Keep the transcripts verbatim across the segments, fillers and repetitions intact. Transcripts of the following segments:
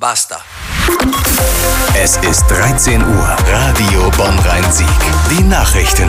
Basta. Es ist dreizehn Uhr. Radio Bonn-Rhein-Sieg. Die Nachrichten.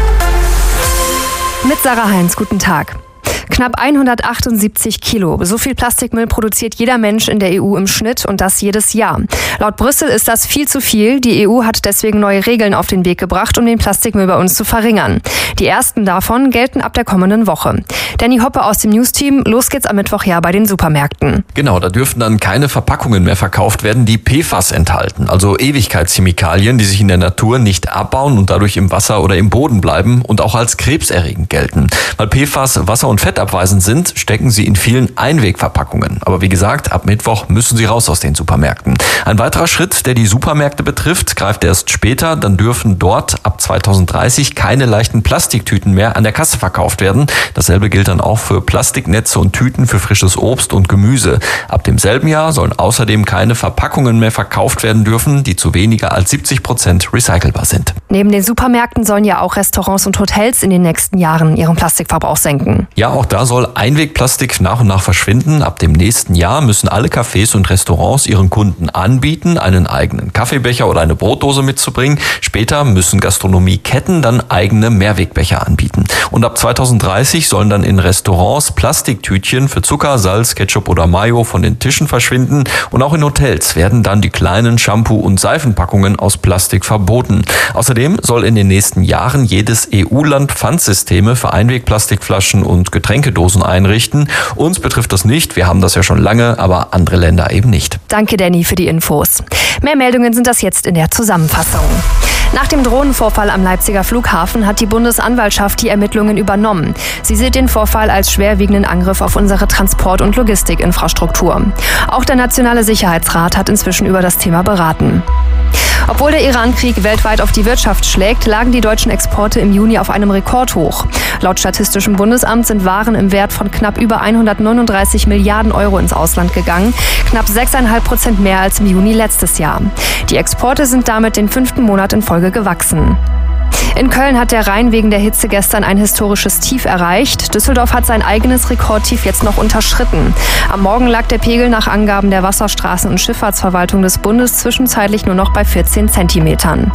Mit Sarah Heinz, guten Tag. Knapp hundertachtundsiebzig Kilo. So viel Plastikmüll produziert jeder Mensch in der E U im Schnitt und das jedes Jahr. Laut Brüssel ist das viel zu viel. Die E U hat deswegen neue Regeln auf den Weg gebracht, um den Plastikmüll bei uns zu verringern. Die ersten davon gelten ab der kommenden Woche. Danny Hoppe aus dem News-Team. Los geht's am Mittwoch ja bei den Supermärkten. Genau, da dürfen dann keine Verpackungen mehr verkauft werden, die P F A S enthalten. Also Ewigkeitschemikalien, die sich in der Natur nicht abbauen und dadurch im Wasser oder im Boden bleiben und auch als krebserregend gelten. Weil P F A S wasser- und fettabweisend sind, stecken sie in vielen Einwegverpackungen. Aber wie gesagt, ab Mittwoch müssen sie raus aus den Supermärkten. Ein weiterer Schritt, der die Supermärkte betrifft, greift erst später. Dann dürfen dort ab zweitausenddreißig keine leichten Plastiktüten mehr an der Kasse verkauft werden. Dasselbe gilt dann auch für Plastiknetze und Tüten für frisches Obst und Gemüse. Ab demselben Jahr sollen außerdem keine Verpackungen mehr verkauft werden dürfen, die zu weniger als siebzig Prozent recycelbar sind. Neben den Supermärkten sollen ja auch Restaurants und Hotels in den nächsten Jahren ihren Plastikverbrauch senken. Ja, auch da soll Einwegplastik nach und nach verschwinden. Ab dem nächsten Jahr müssen alle Cafés und Restaurants ihren Kunden anbieten, einen eigenen Kaffeebecher oder eine Brotdose mitzubringen. Später müssen Gastronomieketten dann eigene Mehrwegbecher anbieten. Und ab zweitausenddreißig sollen dann in Restaurants Plastiktütchen für Zucker, Salz, Ketchup oder Mayo von den Tischen verschwinden. Und auch in Hotels werden dann die kleinen Shampoo- und Seifenpackungen aus Plastik verboten. Außerdem soll in den nächsten Jahren jedes E U-Land Pfandsysteme für Einwegplastikflaschen und Getränkedosen einrichten. Uns betrifft das nicht, wir haben das ja schon lange, aber andere Länder eben nicht. Danke, Danny, für die Infos. Mehr Meldungen sind das jetzt in der Zusammenfassung. Nach dem Drohnenvorfall am Leipziger Flughafen hat die Bundesanwaltschaft die Ermittlungen übernommen. Sie sieht den Vorfall als schwerwiegenden Angriff auf unsere Transport- und Logistikinfrastruktur. Auch der Nationale Sicherheitsrat hat inzwischen über das Thema beraten. Obwohl der Iran-Krieg weltweit auf die Wirtschaft schlägt, lagen die deutschen Exporte im Juni auf einem Rekordhoch. Laut Statistischem Bundesamt sind Waren im Wert von knapp über hundertneununddreißig Milliarden Euro ins Ausland gegangen, knapp sechs Komma fünf Prozent mehr als im Juni letztes Jahr. Die Exporte sind damit den fünften Monat in Folge gewachsen. In Köln hat der Rhein wegen der Hitze gestern ein historisches Tief erreicht. Düsseldorf hat sein eigenes Rekordtief jetzt noch unterschritten. Am Morgen lag der Pegel nach Angaben der Wasserstraßen- und Schifffahrtsverwaltung des Bundes zwischenzeitlich nur noch bei vierzehn Zentimetern.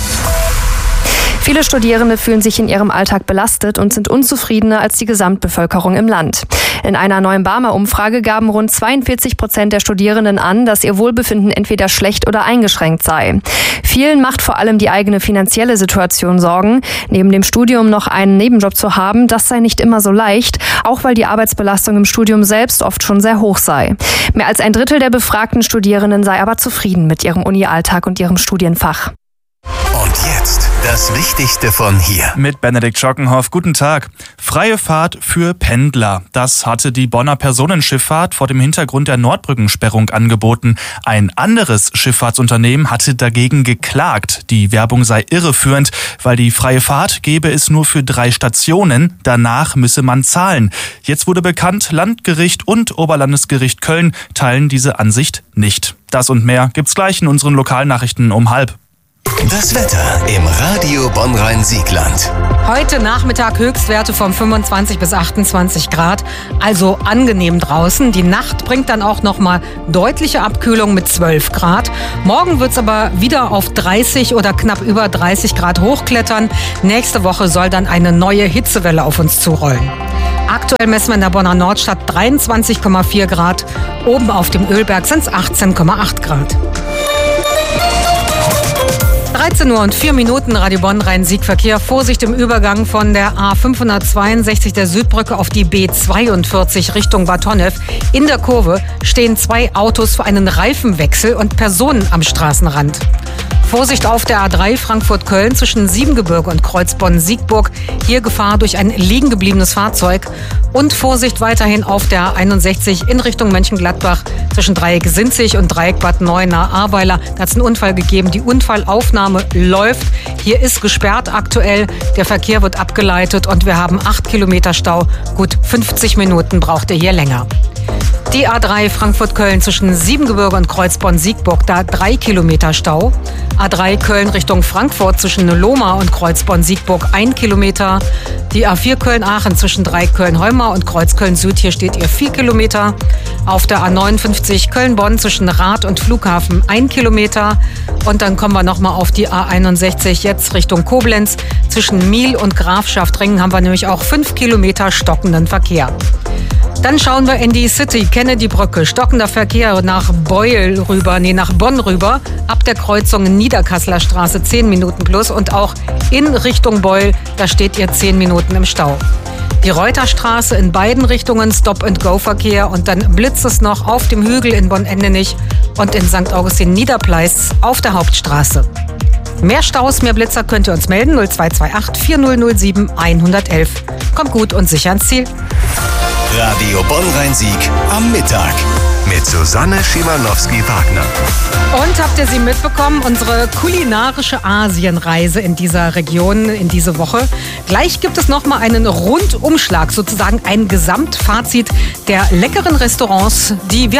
Viele Studierende fühlen sich in ihrem Alltag belastet und sind unzufriedener als die Gesamtbevölkerung im Land. In einer neuen Barmer-Umfrage gaben rund zweiundvierzig Prozent der Studierenden an, dass ihr Wohlbefinden entweder schlecht oder eingeschränkt sei. Vielen macht vor allem die eigene finanzielle Situation Sorgen. Neben dem Studium noch einen Nebenjob zu haben, das sei nicht immer so leicht, auch weil die Arbeitsbelastung im Studium selbst oft schon sehr hoch sei. Mehr als ein Drittel der befragten Studierenden sei aber zufrieden mit ihrem Uni-Alltag und ihrem Studienfach. Und jetzt das Wichtigste von hier. Mit Benedikt Schockenhoff. Guten Tag. Freie Fahrt für Pendler. Das hatte die Bonner Personenschifffahrt vor dem Hintergrund der Nordbrückensperrung angeboten. Ein anderes Schifffahrtsunternehmen hatte dagegen geklagt. Die Werbung sei irreführend, weil die freie Fahrt gebe es nur für drei Stationen. Danach müsse man zahlen. Jetzt wurde bekannt, Landgericht und Oberlandesgericht Köln teilen diese Ansicht nicht. Das und mehr gibt's gleich in unseren Lokalnachrichten um halb. Das Wetter im Radio Bonn-Rhein-Siegland. Heute Nachmittag Höchstwerte von fünfundzwanzig bis achtundzwanzig Grad, also angenehm draußen. Die Nacht bringt dann auch nochmal deutliche Abkühlung mit zwölf Grad. Morgen wird es aber wieder auf dreißig oder knapp über dreißig Grad hochklettern. Nächste Woche soll dann eine neue Hitzewelle auf uns zurollen. Aktuell messen wir in der Bonner Nordstadt dreiundzwanzig Komma vier Grad. Oben auf dem Ölberg sind es achtzehn Komma acht Grad. dreizehn Uhr und vier Minuten, Radio Bonn-Rhein-Sieg-Verkehr. Vorsicht im Übergang von der A fünfhundertzweiundsechzig der Südbrücke auf die B zweiundvierzig Richtung Bad Honnef. In der Kurve stehen zwei Autos für einen Reifenwechsel und Personen am Straßenrand. Vorsicht auf der A drei Frankfurt-Köln zwischen Siebengebirge und Kreuzbonn-Siegburg. Hier Gefahr durch ein liegen gebliebenes Fahrzeug. Und Vorsicht weiterhin auf der A einundsechzig in Richtung Mönchengladbach zwischen Dreieck Sinzig und Dreieck Bad Neuenahr-Ahrweiler. Da hat es einen Unfall gegeben. Die Unfallaufnahme läuft. Hier ist gesperrt aktuell. Der Verkehr wird abgeleitet und wir haben acht Kilometer Stau. Gut fünfzig Minuten braucht er hier länger. Die A drei Frankfurt-Köln zwischen Siebengebirge und Kreuzborn-Siegburg, da drei Kilometer Stau. A drei Köln Richtung Frankfurt zwischen Lohmar und Kreuzborn-Siegburg, ein Kilometer. Die A vier Köln-Aachen zwischen Dreiköln-Heumar und Kreuzköln-Süd, hier steht ihr vier Kilometer. Auf der A neunundfünfzig Köln-Bonn zwischen Rath und Flughafen, ein Kilometer. Und dann kommen wir nochmal auf die A einundsechzig, jetzt Richtung Koblenz. Zwischen Miel und Grafschaftringen haben wir nämlich auch fünf Kilometer stockenden Verkehr. Dann schauen wir in die City, Kennedy-Brücke, stockender Verkehr nach Beul rüber, nee, nach Bonn rüber, ab der Kreuzung Niederkasseler Straße zehn Minuten plus und auch in Richtung Beul, da steht ihr zehn Minuten im Stau. Die Reuterstraße in beiden Richtungen Stop-and-Go-Verkehr und dann blitzt es noch auf dem Hügel in Bonn-Endenich und in Sankt Augustin Niederpleis auf der Hauptstraße. Mehr Staus, mehr Blitzer könnt ihr uns melden, null zwei zwei acht vier null null sieben eins eins eins. Kommt gut und sicher ans Ziel. Radio Bonn-Rhein-Sieg am Mittag mit Susanne Schimanowski-Wagner. Und habt ihr sie mitbekommen? Unsere kulinarische Asienreise in dieser Region in diese Woche. Gleich gibt es nochmal einen Rundumschlag, sozusagen ein Gesamtfazit der leckeren Restaurants, die wir